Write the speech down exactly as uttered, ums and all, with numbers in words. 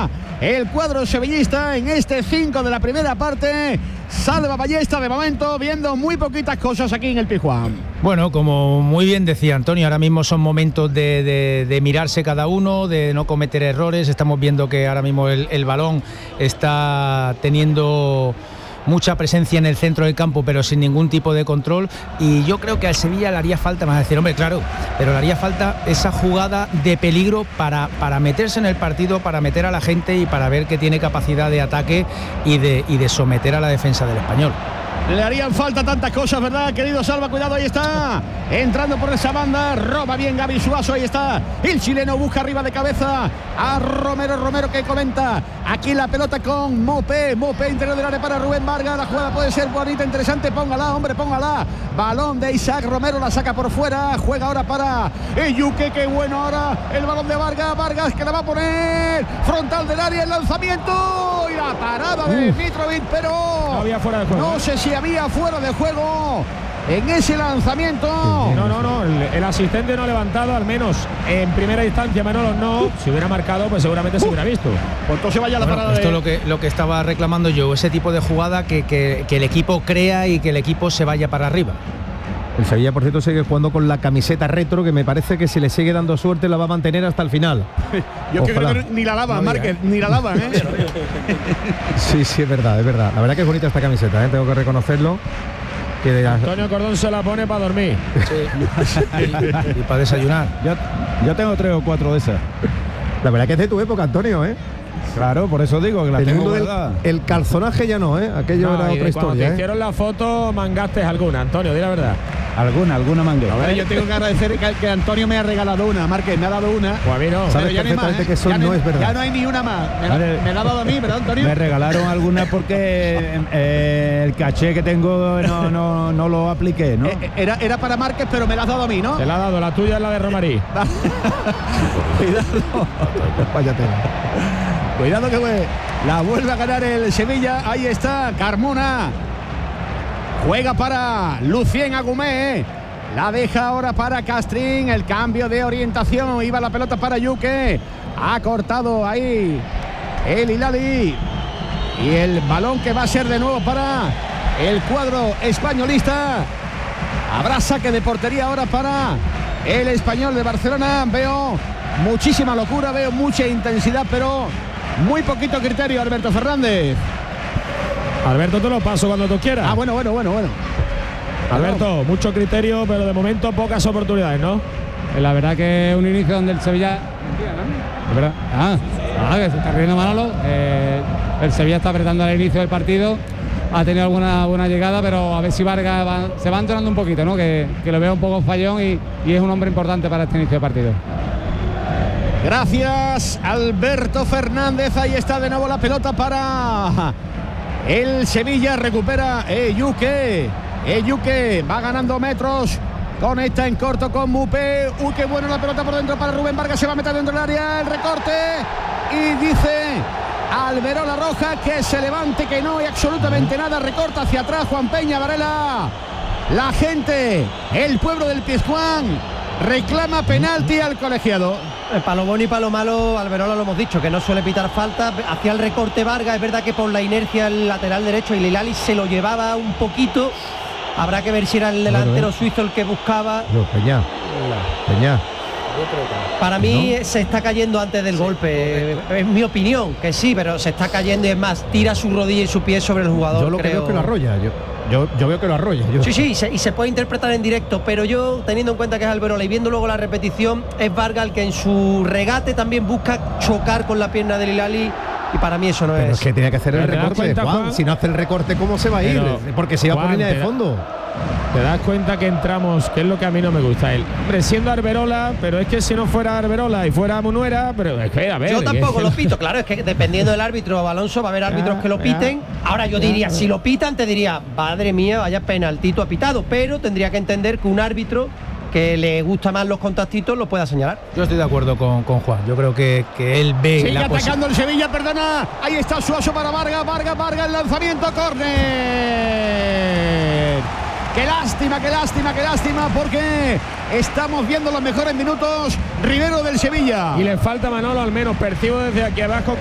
ya el cuadro sevillista en este cinco de la primera parte. Salva Ballesta de momento viendo muy poquitas cosas aquí en el Pizjuán. Bueno, como muy bien decía Antonio, ahora mismo son momentos de, de, de mirarse cada uno, de no cometer errores. Estamos viendo que ahora mismo el, el balón está teniendo mucha presencia en el centro del campo, pero sin ningún tipo de control, y yo creo que al Sevilla le haría falta, más decir, hombre, claro, pero le haría falta esa jugada de peligro para, para meterse en el partido, para meter a la gente y para ver que tiene capacidad de ataque y de, y de someter a la defensa del Español. Le harían falta tantas cosas, ¿verdad, querido Salva? Cuidado, ahí está, entrando por esa banda, roba bien Gaby Suazo, ahí está, el chileno busca arriba de cabeza a Romero, Romero que comenta, aquí la pelota con Mopé, Mopé interior del área para Rubén Vargas, la jugada puede ser bonita, interesante, póngala, hombre, póngala, balón de Isaac Romero, la saca por fuera, juega ahora para Eyuke, qué bueno ahora, el balón de Vargas, Vargas que la va a poner, frontal del área, el lanzamiento, y la parada de Mitrovic, pero no había fuera de juego. No sé si había fuera de juego en ese lanzamiento. No, no, no, el, el asistente no ha levantado, al menos en primera instancia Manolo no. Si hubiera marcado, pues seguramente se hubiera visto. Pues entonces vaya la bueno, parada esto de... es lo que, lo que estaba reclamando yo, ese tipo de jugada que, que, que el equipo crea y que el equipo se vaya para arriba. El Sevilla, por cierto, sigue jugando con la camiseta retro, que me parece que si le sigue dando suerte la va a mantener hasta el final. Yo creo que ni la lava, no Márquez, ni la lava, ¿eh? Sí, sí, es verdad, es verdad. La verdad que es bonita esta camiseta, ¿eh? Tengo que reconocerlo. Que Antonio Cordón se la pone para dormir. Sí. y, y para desayunar. Yo, yo tengo tres o cuatro de esas. La verdad que es de tu época, Antonio, ¿eh? Claro, por eso digo que la el tengo del, el calzonaje ya no, ¿eh? Aquello no, era otra historia. Cuando te ¿eh? hicieron la foto, mangaste alguna, Antonio, di la verdad. Alguna, alguna manguera. A ver, yo tengo que agradecer que, que Antonio me ha regalado una, Márquez me ha dado una. Pues a mí no. Sabes ya perfectamente más, ¿eh? que eso ya no no es verdad. Ya no hay ni una más. Me, Vale. me la ha dado a mí, ¿verdad, Antonio? Me regalaron algunas porque eh, el caché que tengo no, no, no lo apliqué, ¿no? Eh, Era, era para Márquez, pero me la has dado a mí, ¿no? Se la ha dado, la tuya es la de Romarí. Cuidado. Vaya tela. Cuidado que güey, la vuelve a ganar el Sevilla. Ahí está Carmona. Juega para Lucien Agumé. La deja ahora para Castrín. El cambio de orientación. Iba la pelota para Yuke. Ha cortado ahí el Hilali. Y el balón que va a ser de nuevo para el cuadro españolista. Habrá saque de portería ahora para el Español de Barcelona. Veo muchísima locura, veo mucha intensidad, pero muy poquito criterio, Alberto Fernández. Alberto, te lo paso cuando tú quieras. Ah, bueno, bueno, bueno, bueno. Alberto, mucho criterio, pero de momento pocas oportunidades, ¿no? La verdad que es un inicio donde el Sevilla... ¿Es verdad? Ah, ah, que se está riendo Manolo. Eh, el Sevilla está apretando al inicio del partido. Ha tenido alguna buena llegada, pero a ver si Vargas va, se va entonando un poquito, ¿no? Que, que lo veo un poco fallón y, y es un hombre importante para este inicio de partido. Gracias, Alberto Fernández. Ahí está de nuevo la pelota para el Sevilla. Recupera Eyuke. Eyuke va ganando metros. Conecta en corto con Mupé. Uy, qué bueno la pelota por dentro para Rubén Vargas. Se va a meter dentro del área. El recorte. Y dice Alberola Roja que se levante, que no hay absolutamente nada. Recorta hacia atrás Juan Peña Varela. La gente, el pueblo del Pizjuán, reclama penalti al colegiado. Para lo bueno y para lo malo, Alberola lo hemos dicho, que no suele pitar falta. Hacía el recorte Vargas, es verdad que por la inercia el lateral derecho y Lilali se lo llevaba un poquito. Habrá que ver si era el delantero suizo el que buscaba. No, Peña. Peña. Para mí ¿no? Se está cayendo antes del sí, golpe. Correcto. Es mi opinión, que sí, pero se está cayendo y es más, tira su rodilla y su pie sobre el jugador. Yo lo creo. que veo es que lo arrolla. Yo, yo, yo veo que lo arrolla. Yo. Sí, sí, y se, y se puede interpretar en directo, pero yo, teniendo en cuenta que es Alberola y viendo luego la repetición, es Vargas el que en su regate también busca chocar con la pierna de Lilali. Y para mí eso no pero es. es que tiene que hacer el ¿Te das recorte, cuenta, Juan? Juan? Si no hace el recorte, ¿cómo se va a ir? Pero, porque se iba Juan, por línea de da- fondo. Te das cuenta que entramos, que es lo que a mí no me gusta. Él, hombre, siendo Arberola, pero es que si no fuera Arberola y fuera Munuera, pero es que, a ver. Yo tampoco que, lo pito, claro, es que dependiendo del árbitro, Alonso, va a haber árbitros Ya, que lo ya, piten. Ahora yo ya, diría, ya. si lo pitan, te diría, madre mía, vaya penaltito ha pitado, pero tendría que entender que un árbitro que le gusta más los contactitos lo pueda señalar. Yo estoy de acuerdo con, con Juan. Yo creo que, que él ve Sigue la atacando el Sevilla, perdona. Ahí está Suazo para Vargas, Vargas, Vargas, el lanzamiento, córner. Qué lástima, qué lástima, qué lástima, porque estamos viendo los mejores minutos. Rivero del Sevilla. Y le falta Manolo, al menos percibo desde aquí abajo